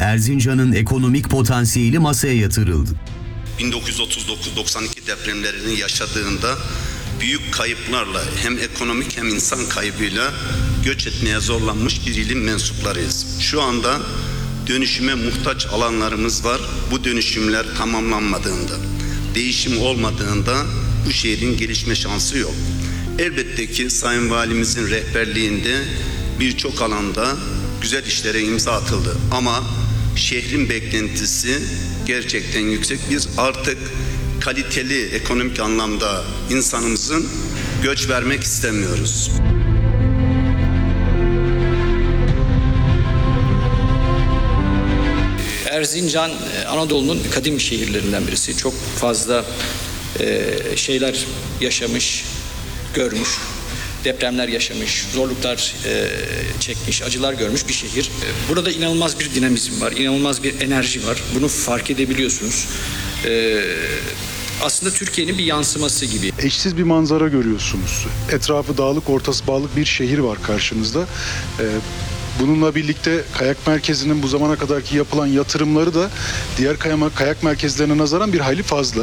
Erzincan'ın ekonomik potansiyeli masaya yatırıldı. 1939-92 depremlerini yaşadığında büyük kayıplarla hem ekonomik hem insan kaybıyla göç etmeye zorlanmış bir ilin mensuplarıyız. Şu anda dönüşüme muhtaç alanlarımız var. Bu dönüşümler tamamlanmadığında, değişim olmadığında bu şehrin gelişme şansı yok. Elbette ki Sayın Valimizin rehberliğinde birçok alanda güzel işlere imza atıldı. Ama şehrin beklentisi gerçekten yüksek. Biz artık kaliteli ekonomik anlamda insanımızın göç vermek istemiyoruz. Erzincan, Anadolu'nun kadim şehirlerinden birisi. Çok fazla şeyler yaşamış, görmüş, depremler yaşamış, zorluklar çekmiş, acılar görmüş bir şehir. Burada inanılmaz bir dinamizm var, inanılmaz bir enerji var. Bunu fark edebiliyorsunuz. Aslında Türkiye'nin bir yansıması gibi. Eşsiz bir manzara görüyorsunuz. Etrafı dağlık, ortası bağlık bir şehir var karşınızda. Bununla birlikte kayak merkezinin bu zamana kadarki yapılan yatırımları da diğer kayak merkezlerine nazaran bir hayli fazla.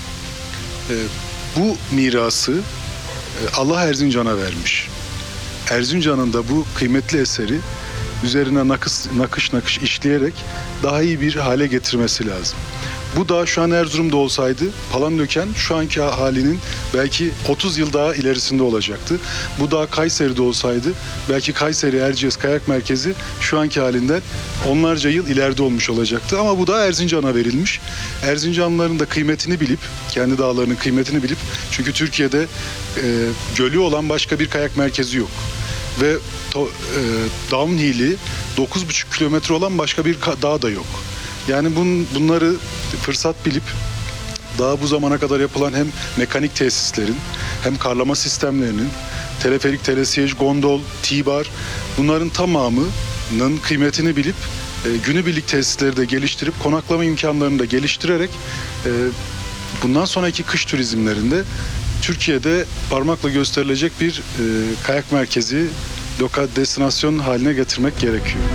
Bu mirası Allah Erzincan'a vermiş. Erzincan'ın da bu kıymetli eseri üzerine nakış işleyerek daha iyi bir hale getirmesi lazım. Bu dağ şu an Erzurum'da olsaydı Palandöken şu anki halinin belki 30 yıl daha ilerisinde olacaktı. Bu dağ Kayseri'de olsaydı belki Kayseri Erciyes Kayak Merkezi şu anki halinden onlarca yıl ileride olmuş olacaktı. Ama bu dağ Erzincan'a verilmiş. Erzincanlıların da kıymetini bilip, kendi dağlarının kıymetini bilip, çünkü Türkiye'de gölü olan başka bir kayak merkezi yok. Ve downhill'i 9,5 kilometre olan başka bir dağ da yok. Yani bunları fırsat bilip daha bu zamana kadar yapılan hem mekanik tesislerin hem karlama sistemlerinin, teleferik, telesiyej, gondol, T-bar, bunların tamamının kıymetini bilip günübirlik tesisleri de geliştirip konaklama imkanlarını da geliştirerek bundan sonraki kış turizmlerinde Türkiye'de parmakla gösterilecek bir kayak merkezi, lokal destinasyon haline getirmek gerekiyor.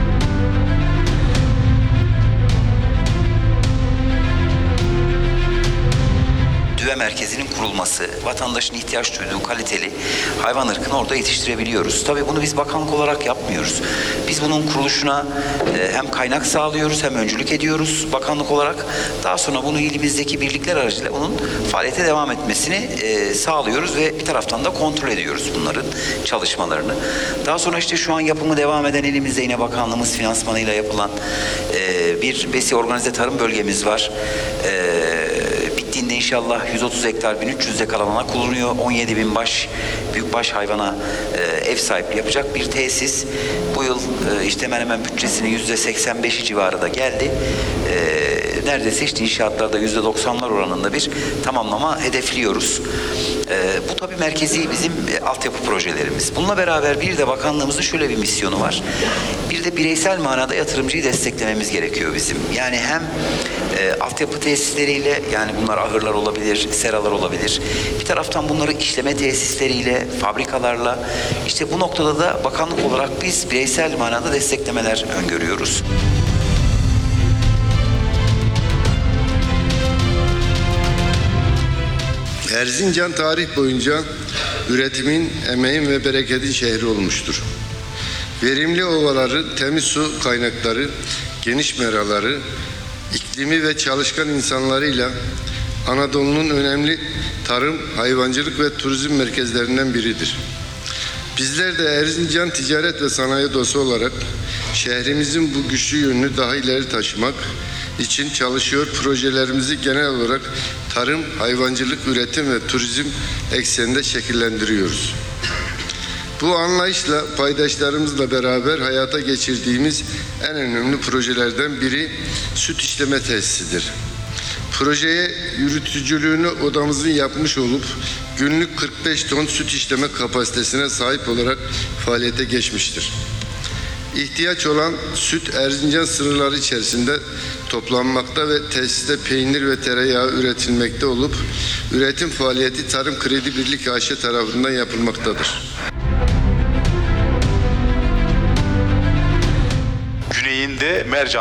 Düve merkezinin kurulması, vatandaşın ihtiyaç duyduğu kaliteli hayvan ırkını orada yetiştirebiliyoruz. Tabii bunu biz bakanlık olarak yapmıyoruz. Biz bunun kuruluşuna hem kaynak sağlıyoruz hem öncülük ediyoruz bakanlık olarak. Daha sonra bunu ilimizdeki birlikler aracılığıyla onun faaliyete devam etmesini sağlıyoruz ve bir taraftan da kontrol ediyoruz bunların çalışmalarını. Daha sonra işte şu an yapımı devam eden elimizde yine bakanlığımız finansmanıyla yapılan bir besi organize tarım bölgemiz var. Bittiğinde inşallah 130 hektar 1300 dekar alana kullanıyor. 17.000 büyükbaş hayvana ev sahipliği yapacak bir tesis. Bu yıl işte hemen hemen bütçesinin %85'i civarı da geldi. Neredeyse işte inşaatlarda %90'lar oranında bir tamamlama hedefliyoruz. Bu tabii merkezi bizim altyapı projelerimiz. Bununla beraber bir de bakanlığımızın şöyle bir misyonu var. Bir de bireysel manada yatırımcıyı desteklememiz gerekiyor bizim. Yani hem altyapı tesisleriyle, yani bunlar ahırlar olabilir, seralar olabilir. Bir taraftan bunları işleme tesisleriyle, fabrikalarla, işte bu noktada da bakanlık olarak biz bireysel manada desteklemeler öngörüyoruz. Erzincan tarih boyunca üretimin, emeğin ve bereketin şehri olmuştur. Verimli ovaları, temiz su kaynakları, geniş meraları, iklimi ve çalışkan insanlarıyla Anadolu'nun önemli tarım, hayvancılık ve turizm merkezlerinden biridir. Bizler de Erzincan Ticaret ve Sanayi Odası olarak şehrimizin bu güçlü yönünü daha ileri taşımak için çalışıyor, projelerimizi genel olarak tarım, hayvancılık, üretim ve turizm ekseninde şekillendiriyoruz. Bu anlayışla paydaşlarımızla beraber hayata geçirdiğimiz en önemli projelerden biri süt işleme tesisidir. Projeye yürütücülüğünü odamızın yapmış olup günlük 45 ton süt işleme kapasitesine sahip olarak faaliyete geçmiştir. İhtiyaç olan süt Erzincan sınırları içerisinde toplanmakta ve tesiste peynir ve tereyağı üretilmekte olup üretim faaliyeti Tarım Kredi Birlik AŞ tarafından yapılmaktadır. Güneyinde Mercan